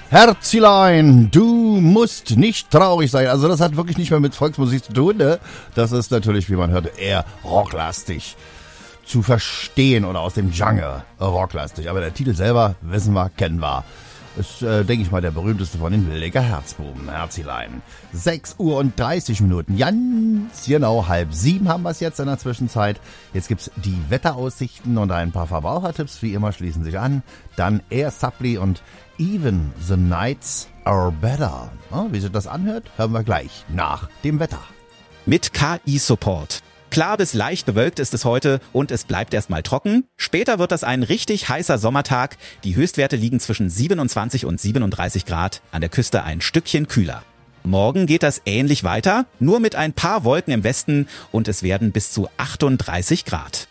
Herzilein, du musst nicht traurig sein. Also das hat wirklich nicht mehr mit Volksmusik zu tun, ne? Das ist natürlich, wie man hörte, eher rocklastig zu verstehen oder aus dem Genre rocklastig. Aber der Titel selber, wissen wir, kennen wir. Ist, denke ich mal, der berühmteste von den Wildecker Herzbuben, Herzilein. 6:30 Uhr. Ganz genau 6:30 haben wir es jetzt in der Zwischenzeit. Jetzt gibt's die Wetteraussichten und ein paar Verbrauchertipps. Wie immer schließen sich an. Dann Air Supply und Even the Nights Are Better. Wie sich das anhört, hören wir gleich nach dem Wetter. Mit KI-Support. Klar bis leicht bewölkt ist es heute und es bleibt erstmal trocken. Später wird das ein richtig heißer Sommertag. Die Höchstwerte liegen zwischen 27 und 37 Grad, an der Küste ein Stückchen kühler. Morgen geht das ähnlich weiter, nur mit ein paar Wolken im Westen und es werden bis zu 38 Grad.